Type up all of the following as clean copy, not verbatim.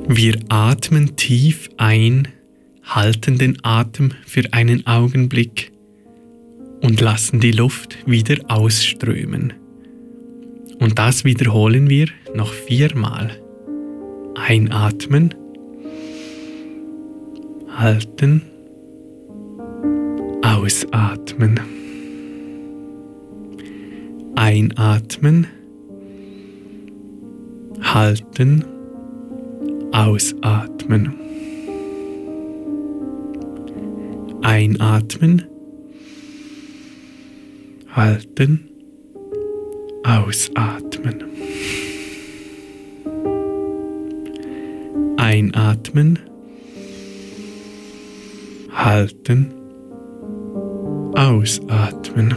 Wir atmen tief ein, halten den Atem für einen Augenblick und lassen die Luft wieder ausströmen. Und das wiederholen wir noch 4 Mal. Einatmen, halten, ausatmen. Einatmen, halten, ausatmen. Einatmen, halten, ausatmen. Einatmen, halten, ausatmen.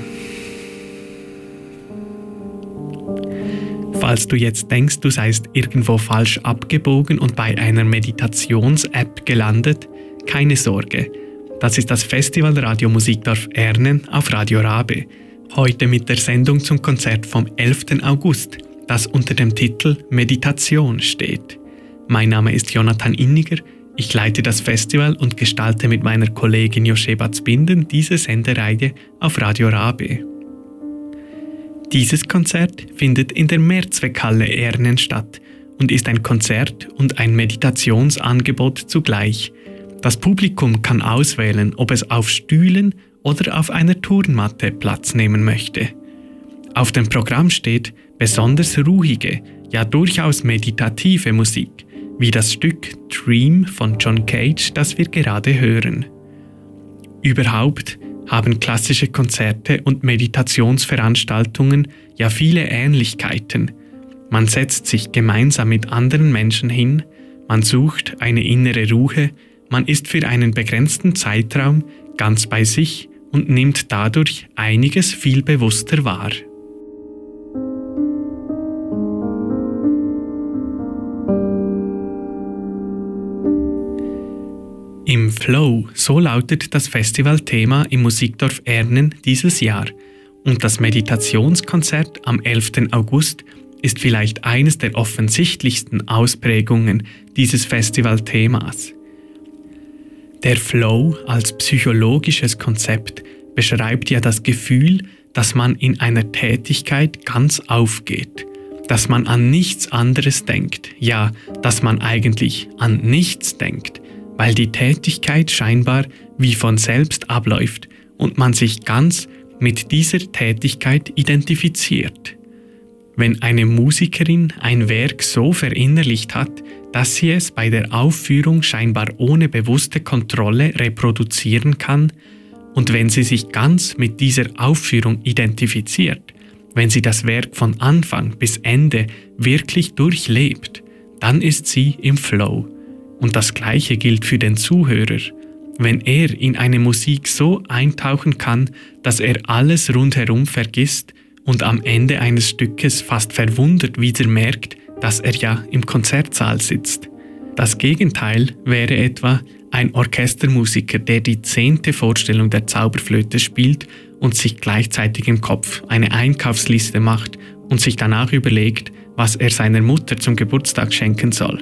Falls du jetzt denkst, du seist irgendwo falsch abgebogen und bei einer Meditations-App gelandet, keine Sorge. Das ist das Festival Radio Musikdorf Ernen auf Radio Rabe. Heute mit der Sendung zum Konzert vom 11. August, das unter dem Titel Meditation steht. Mein Name ist Jonathan Inniger, ich leite das Festival und gestalte mit meiner Kollegin Josheba Zbinden diese Sendereihe auf Radio Rabe. Dieses Konzert findet in der Mehrzweckhalle Ernen statt und ist ein Konzert und ein Meditationsangebot zugleich. Das Publikum kann auswählen, ob es auf Stühlen oder auf einer Turnmatte Platz nehmen möchte. Auf dem Programm steht besonders ruhige, ja durchaus meditative Musik, wie das Stück Dream von John Cage, das wir gerade hören. Überhaupt haben klassische Konzerte und Meditationsveranstaltungen ja viele Ähnlichkeiten. Man setzt sich gemeinsam mit anderen Menschen hin, man sucht eine innere Ruhe, man ist für einen begrenzten Zeitraum ganz bei sich und nimmt dadurch einiges viel bewusster wahr. Im Flow, so lautet das Festivalthema im Musikdorf Ernen dieses Jahr. Und das Meditationskonzert am 11. August ist vielleicht eines der offensichtlichsten Ausprägungen dieses Festivalthemas. Der Flow als psychologisches Konzept beschreibt ja das Gefühl, dass man in einer Tätigkeit ganz aufgeht, dass man an nichts anderes denkt, ja, dass man eigentlich an nichts denkt, weil die Tätigkeit scheinbar wie von selbst abläuft und man sich ganz mit dieser Tätigkeit identifiziert. Wenn eine Musikerin ein Werk so verinnerlicht hat, dass sie es bei der Aufführung scheinbar ohne bewusste Kontrolle reproduzieren kann, und wenn sie sich ganz mit dieser Aufführung identifiziert, wenn sie das Werk von Anfang bis Ende wirklich durchlebt, dann ist sie im Flow. Und das Gleiche gilt für den Zuhörer. Wenn er in eine Musik so eintauchen kann, dass er alles rundherum vergisst und am Ende eines Stückes fast verwundert wieder merkt, dass er ja im Konzertsaal sitzt. Das Gegenteil wäre etwa ein Orchestermusiker, der die 10. Vorstellung der Zauberflöte spielt und sich gleichzeitig im Kopf eine Einkaufsliste macht und sich danach überlegt, was er seiner Mutter zum Geburtstag schenken soll.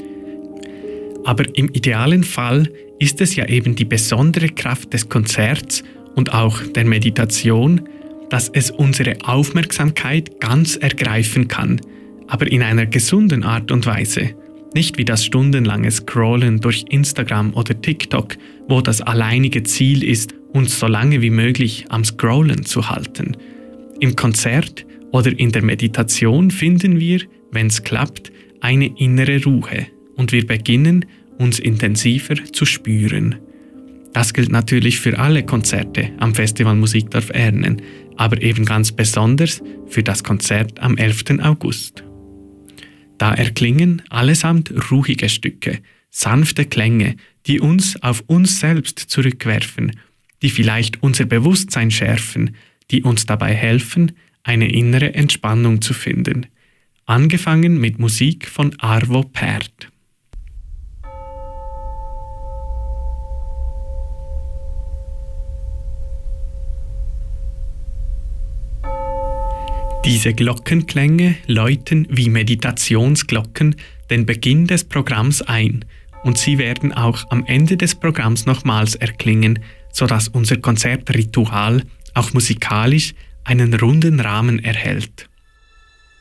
Aber im idealen Fall ist es ja eben die besondere Kraft des Konzerts und auch der Meditation, dass es unsere Aufmerksamkeit ganz ergreifen kann, aber in einer gesunden Art und Weise. Nicht wie das stundenlange Scrollen durch Instagram oder TikTok, wo das alleinige Ziel ist, uns so lange wie möglich am Scrollen zu halten. Im Konzert oder in der Meditation finden wir, wenn es klappt, eine innere Ruhe. Und wir beginnen, uns intensiver zu spüren. Das gilt natürlich für alle Konzerte am Festival Musikdorf Ernen, aber eben ganz besonders für das Konzert am 11. August. Da erklingen allesamt ruhige Stücke, sanfte Klänge, die uns auf uns selbst zurückwerfen, die vielleicht unser Bewusstsein schärfen, die uns dabei helfen, eine innere Entspannung zu finden. Angefangen mit Musik von Arvo Pärt. Diese Glockenklänge läuten wie Meditationsglocken den Beginn des Programms ein und sie werden auch am Ende des Programms nochmals erklingen, sodass unser Konzertritual auch musikalisch einen runden Rahmen erhält.